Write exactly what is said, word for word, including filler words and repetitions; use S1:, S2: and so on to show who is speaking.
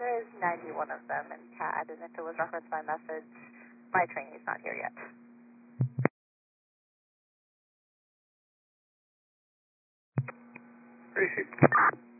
S1: there's ninety-one of them in C A D, and if it was referenced by message, my trainee's not here yet.
S2: Appreciate it.